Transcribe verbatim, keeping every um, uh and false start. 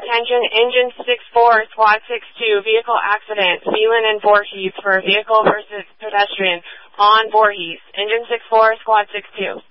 Attention, Engine six four, Squad six two, vehicle accident, Phelan and Voorhees for vehicle versus pedestrian on Voorhees. Engine six four, Squad six two.